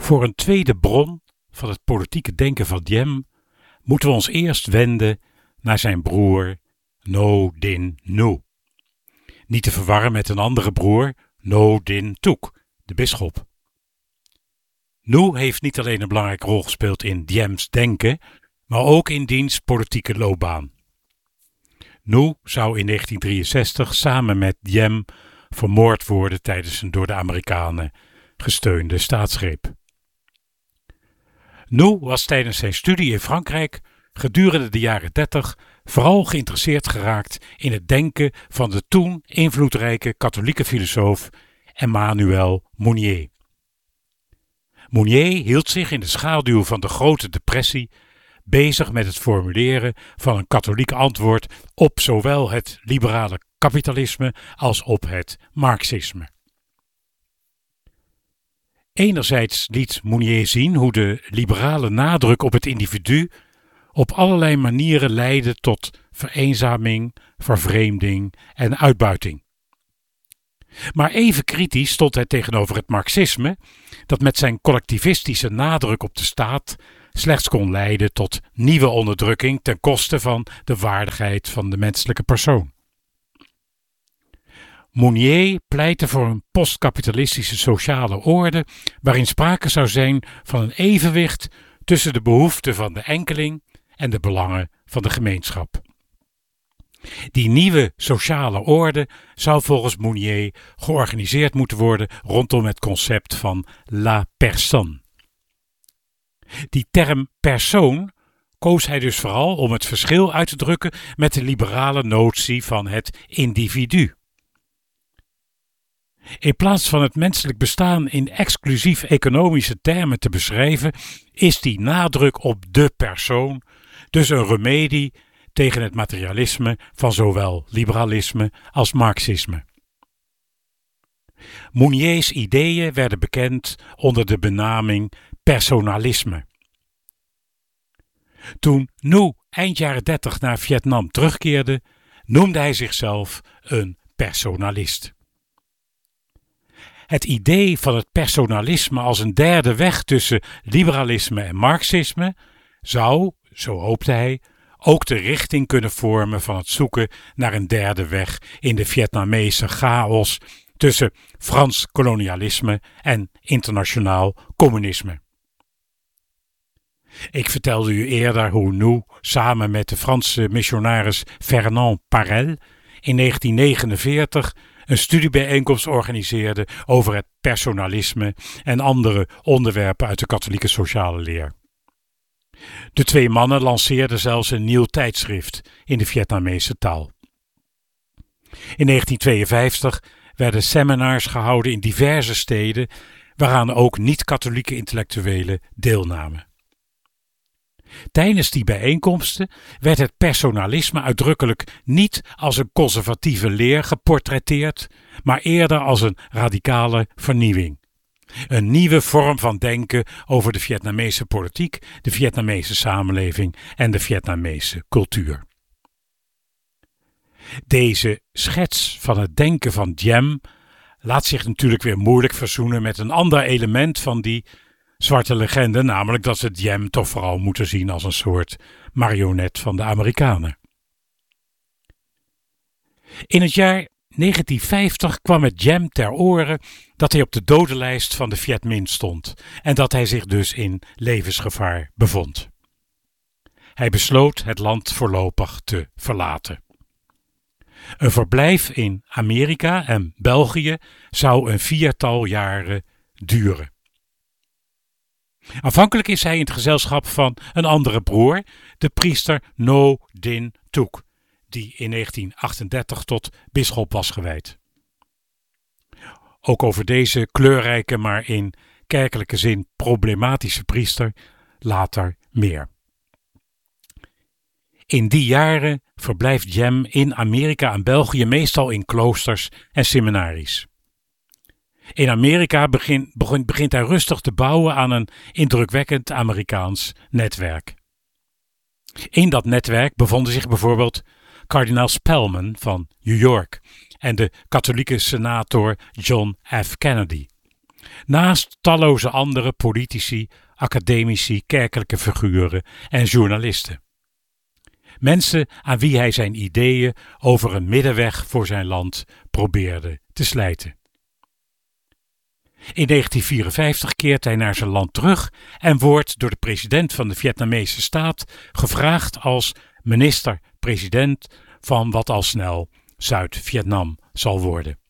Voor een tweede bron van het politieke denken van Diem moeten we ons eerst wenden naar zijn broer No Dinh Nu. Niet te verwarren met een andere broer, No Dinh Thuc, de bisschop. Nu heeft niet alleen een belangrijke rol gespeeld in Diem's denken, maar ook in diens politieke loopbaan. Nu zou in 1963 samen met Diem vermoord worden tijdens een door de Amerikanen gesteunde staatsgreep. Nu was tijdens zijn studie in Frankrijk gedurende de jaren 30 vooral geïnteresseerd geraakt in het denken van de toen invloedrijke katholieke filosoof Emmanuel Mounier. Mounier hield zich in de schaduw van de Grote Depressie bezig met het formuleren van een katholiek antwoord op zowel het liberale kapitalisme als op het marxisme. Enerzijds liet Mounier zien hoe de liberale nadruk op het individu op allerlei manieren leidde tot vereenzaming, vervreemding en uitbuiting. Maar even kritisch stond hij tegenover het marxisme, dat met zijn collectivistische nadruk op de staat slechts kon leiden tot nieuwe onderdrukking ten koste van de waardigheid van de menselijke persoon. Mounier pleitte voor een postkapitalistische sociale orde waarin sprake zou zijn van een evenwicht tussen de behoeften van de enkeling en de belangen van de gemeenschap. Die nieuwe sociale orde zou volgens Mounier georganiseerd moeten worden rondom het concept van la personne. Die term persoon koos hij dus vooral om het verschil uit te drukken met de liberale notie van het individu. In plaats van het menselijk bestaan in exclusief economische termen te beschrijven, is die nadruk op de persoon dus een remedie tegen het materialisme van zowel liberalisme als marxisme. Mouniers ideeën werden bekend onder de benaming personalisme. Toen Nu eind jaren 30 naar Vietnam terugkeerde, noemde hij zichzelf een personalist. Het idee van het personalisme als een derde weg tussen liberalisme en marxisme zou, zo hoopte hij, ook de richting kunnen vormen van het zoeken naar een derde weg in de Vietnamese chaos tussen Frans kolonialisme en internationaal communisme. Ik vertelde u eerder hoe Nu samen met de Franse missionaris Fernand Parel in 1949 een studiebijeenkomst organiseerde over het personalisme en andere onderwerpen uit de katholieke sociale leer. De twee mannen lanceerden zelfs een nieuw tijdschrift in de Vietnamese taal. In 1952 werden seminars gehouden in diverse steden waaraan ook niet-katholieke intellectuelen deelnamen. Tijdens die bijeenkomsten werd het personalisme uitdrukkelijk niet als een conservatieve leer geportretteerd, maar eerder als een radicale vernieuwing. Een nieuwe vorm van denken over de Vietnamese politiek, de Vietnamese samenleving en de Vietnamese cultuur. Deze schets van het denken van Diem laat zich natuurlijk weer moeilijk verzoenen met een ander element van die zwarte legende, namelijk dat ze Diem toch vooral moeten zien als een soort marionet van de Amerikanen. In het jaar 1950 kwam het Diem ter oren dat hij op de dodenlijst van de Viet Minh stond en dat hij zich dus in levensgevaar bevond. Hij besloot het land voorlopig te verlaten. Een verblijf in Amerika en België zou een 4-tal jaren duren. Aanvankelijk is hij in het gezelschap van een andere broer, de priester No Dinh Thuc, die in 1938 tot bisschop was gewijd. Ook over deze kleurrijke, maar in kerkelijke zin problematische priester later meer. In die jaren verblijft Diem in Amerika en België meestal in kloosters en seminaries. In Amerika begint hij rustig te bouwen aan een indrukwekkend Amerikaans netwerk. In dat netwerk bevonden zich bijvoorbeeld kardinaal Spellman van New York en de katholieke senator John F. Kennedy. Naast talloze andere politici, academici, kerkelijke figuren en journalisten. Mensen aan wie hij zijn ideeën over een middenweg voor zijn land probeerde te slijten. In 1954 keert hij naar zijn land terug en wordt door de president van de Vietnamese staat gevraagd als minister-president van wat al snel Zuid-Vietnam zal worden.